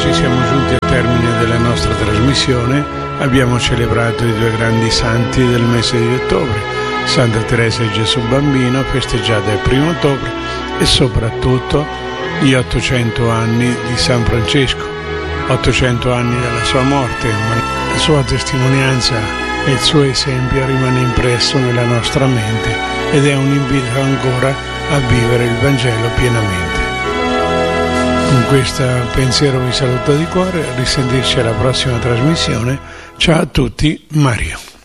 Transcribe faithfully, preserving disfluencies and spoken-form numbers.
Oggi siamo giunti al termine della nostra trasmissione. Abbiamo celebrato i due grandi santi del mese di ottobre, Santa Teresa e Gesù Bambino, festeggiata il primo ottobre, e soprattutto gli ottocento anni di San Francesco, ottocento anni dalla sua morte, ma la sua testimonianza e il suo esempio rimane impresso nella nostra mente ed è un invito ancora a vivere il Vangelo pienamente. Con questo pensiero vi saluto di cuore, a risentirci alla prossima trasmissione. Ciao a tutti, Mario.